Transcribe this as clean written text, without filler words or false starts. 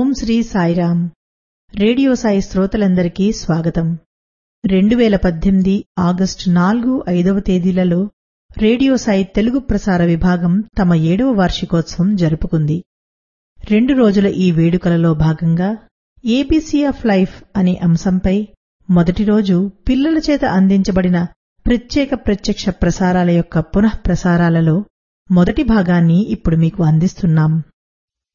ఓం Shri Sairam. Radio Sai శ్రోతలందరికీ స్వాగతం. 2018 August 4, 5వ తేదీలలో రేడియో సాయి తెలుగు ప్రసార విభాగం తమ 7వ వార్షికోత్సవం జరుపుకుంది. 2 రోజుల ఈ వేడుకలలో భాగంగా ఏబీసీ ఆఫ్ లైఫ్ అనే అంశంపై మొదటి రోజు పిల్లల చేత అందించబడిన ప్రత్యేక ప్రత్యక్ష ప్రసారాల యొక్క పునఃప్రసారాలలో మొదటి భాగాన్ని ఇప్పుడు మీకు అందిస్తున్నాం.